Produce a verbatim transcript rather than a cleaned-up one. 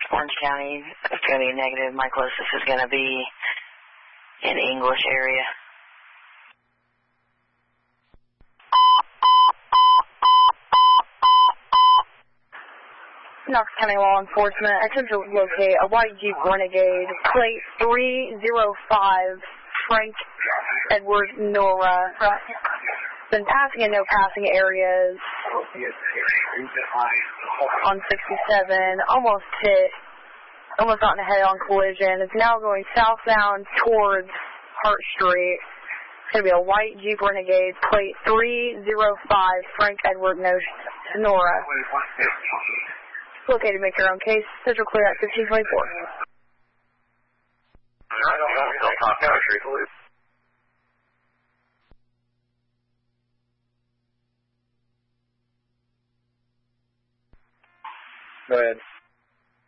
Orange County. It's going to be negative. My closest is going to be in English area. Knox County Law Enforcement, attempt to locate a white Jeep Renegade, plate three zero five, Frank Edward Nora. Been passing in no passing areas on sixty-seven, almost hit, almost got in a head-on collision. It's now going southbound towards Hart Street. It's going to be a white Jeep Renegade, plate three zero five, Frank Edward Nora. Located, make your own case. Central clear at fifteen twenty-four. I don't know. Still top country, please. Go ahead.